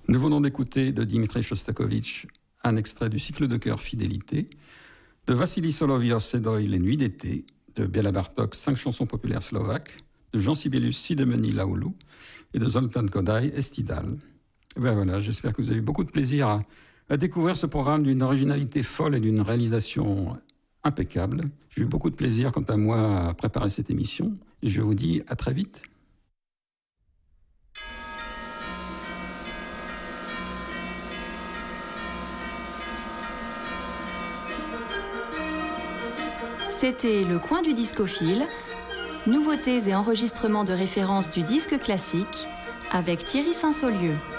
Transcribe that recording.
Nous venons d'écouter de Dmitri Shostakovich un extrait du cycle de chœur Fidélité, de Vassili Solovyov-Sedoï Les Nuits d'été, de Béla Bartók 5 chansons populaires slovaques, de Jean Sibelius Sidemeni Laulu et de Zoltán Kodály Estidal. Et ben voilà, j'espère que vous avez eu beaucoup de plaisir à découvrir ce programme d'une originalité folle et d'une réalisation impeccable. J'ai eu beaucoup de plaisir, quant à moi, à préparer cette émission et je vous dis à très vite. C'était Le Coin du Discophile, nouveautés et enregistrements de référence du disque classique avec Thierry Saint-Saulieu.